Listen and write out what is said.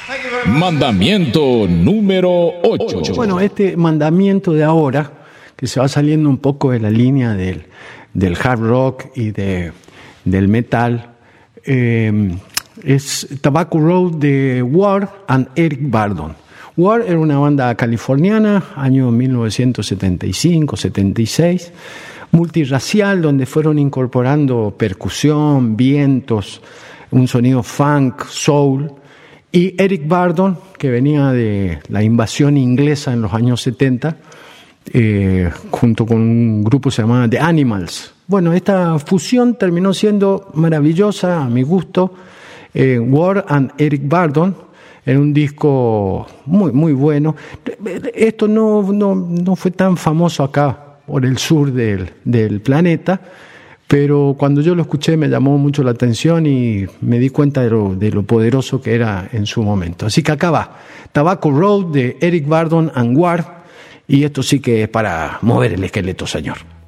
Mandamiento número 8. Bueno, este mandamiento de ahora, que se va saliendo un poco de la línea del hard rock y del metal, es Tobacco Road de War and Eric Burdon. War era una banda californiana, año 1975-76, multirracial, donde fueron incorporando percusión, vientos, un sonido funk, soul. Y Eric Burdon, que venía de la invasión inglesa en los años 70, junto con un grupo que se llamaba The Animals. Bueno, esta fusión terminó siendo maravillosa, a mi gusto. War and Eric Burdon era un disco muy, muy bueno. Esto no fue tan famoso acá por el sur del planeta, pero cuando yo lo escuché me llamó mucho la atención y me di cuenta de lo poderoso que era en su momento. Así que acá va, Tobacco Road de Eric Burdon and War, y esto sí que es para mover el esqueleto, señor.